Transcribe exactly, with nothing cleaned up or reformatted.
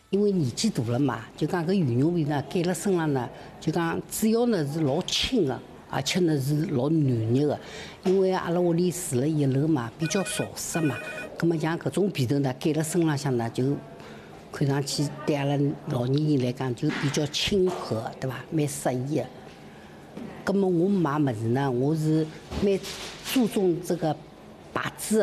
因为年纪大了嘛，就讲搿羽绒被呢盖辣身上呢，就讲主要呢是老轻的，而且呢是老暖热的。因为阿拉屋里住了一楼嘛，比较潮湿嘛，葛末像搿种被头呢盖辣身浪向呢，就看上去对阿拉老年人来讲就比较亲和，对伐？蛮适宜的。葛末我买物事呢，我是蛮注重这个牌子。